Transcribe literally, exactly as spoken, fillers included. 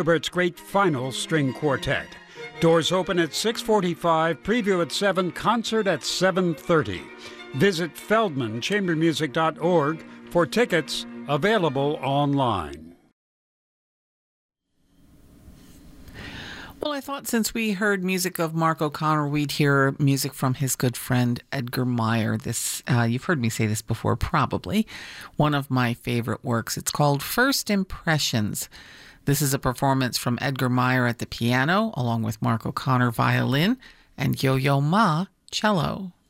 Schubert's Great Final String Quartet. Doors open at six forty-five, preview at seven, concert at seven thirty. Visit feldman chamber music dot org for tickets, available online. Well, I thought since we heard music of Mark O'Connor, we'd hear music from his good friend Edgar Meyer. This, uh, you've heard me say this before, probably. One of my favorite works. It's called First Impressions. This is a performance from Edgar Meyer at the piano, along with Mark O'Connor violin and Yo-Yo Ma cello.